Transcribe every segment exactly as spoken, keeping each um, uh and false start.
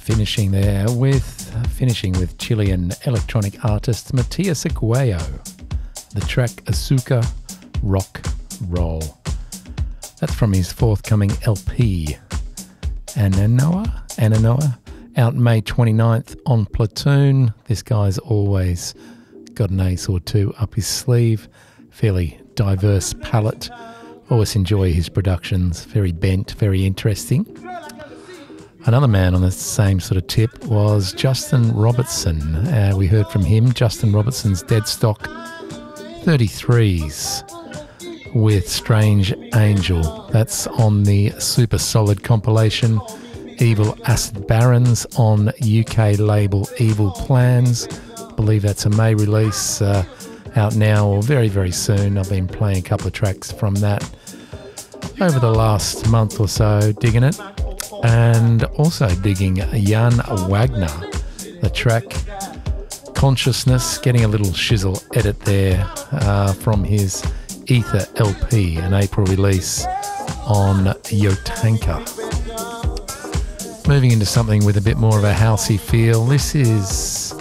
finishing there with finishing with Chilean electronic artist Matias Aguayo. The track Azúcar Rock Roll. That's from his forthcoming L P, Ananoa, Ananoa, out May twenty-ninth on Platoon. This guy's always got an ace or two up his sleeve. Fairly diverse palette. Always enjoy his productions. Very bent, very interesting. Another man on the same sort of tip was Justin Robertson. Uh, we heard from him, Justin Robertson's Deadstock thirty-threes with Strange Angel. That's on the super solid compilation Evil Acid Barons on U K label Evil Plans. I believe that's a May release, uh, out now or very, very soon. I've been playing a couple of tracks from that over the last month or so, digging it. And also digging Jan Wagner, the track Consciousness, getting a little shizzle edit there uh, from his Ether L P, an April release on Yotanka. Moving into something with a bit more of a housey feel, this is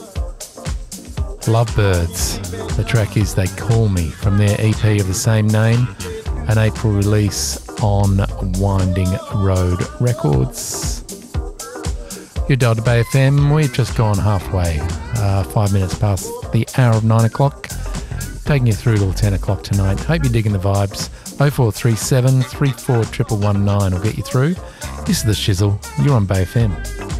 Lovebirds. The track is They Call Me from their E P of the same name, an April release on Winding Road Records. You're dialed to Bay F M. We've just gone halfway, uh, five minutes past the hour of nine o'clock, taking you through till ten o'clock tonight. Hope you're digging the vibes. oh four three seven, three four one one nine will get you through. This is The Shizzle. You're on Bay F M.